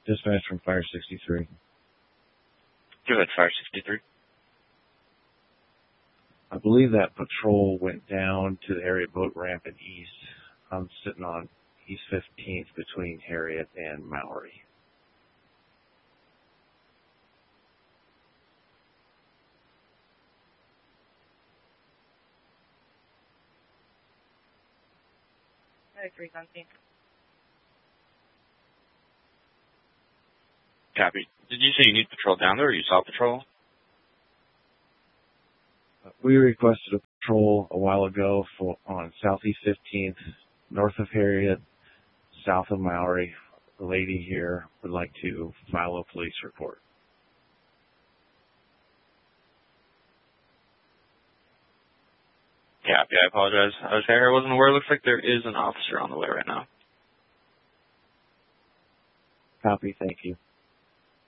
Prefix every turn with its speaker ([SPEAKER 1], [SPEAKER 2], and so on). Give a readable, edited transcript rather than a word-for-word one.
[SPEAKER 1] Dispatch from Fire 63.
[SPEAKER 2] Go ahead, Fire 63.
[SPEAKER 1] I believe that patrol went down to the area boat ramp and east. I'm sitting on East 15th between Harriet and Maury.
[SPEAKER 2] Copy. Did you say you need patrol down there, or you saw patrol?
[SPEAKER 1] We requested a patrol a while ago on Southeast 15th, north of Harriet, south of Maury. The lady here would like to file a police report.
[SPEAKER 2] Copy. I apologize. I wasn't aware. It looks like there is an officer on the way right now.
[SPEAKER 1] Copy. Thank you.